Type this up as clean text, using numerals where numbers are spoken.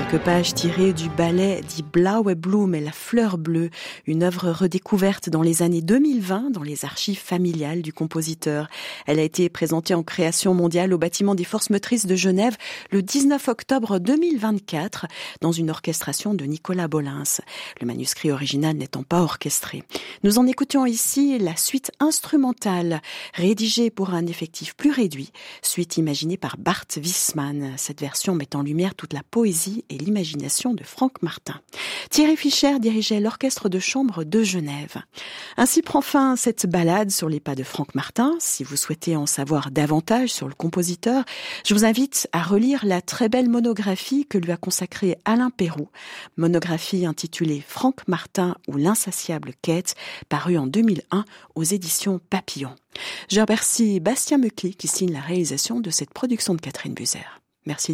Quelques pages tirées du ballet Die Blaue Blume, la fleur bleue, une œuvre redécouverte dans les années 2020 dans les archives familiales du compositeur. Elle a été présentée en création mondiale au bâtiment des Forces motrices de Genève le 19 octobre 2024 dans une orchestration de Nicolas Bollins. Le manuscrit original n'étant pas orchestré. Nous en écoutions ici la suite instrumentale, rédigée pour un effectif plus réduit, suite imaginée par Bart Wismann. Cette version met en lumière toute la poésie et l'imagination de Franck Martin. Thierry Fischer dirigeait l'orchestre de chambre de Genève. Ainsi prend fin cette balade sur les pas de Franck Martin. Si vous souhaitez en savoir davantage sur le compositeur, je vous invite à relire la très belle monographie que lui a consacrée Alain Perroux. Monographie intitulée Franck Martin ou l'insatiable quête, parue en 2001 aux éditions Papillon. Je remercie Bastien Meucli qui signe la réalisation de cette production de Catherine Buzer. Merci.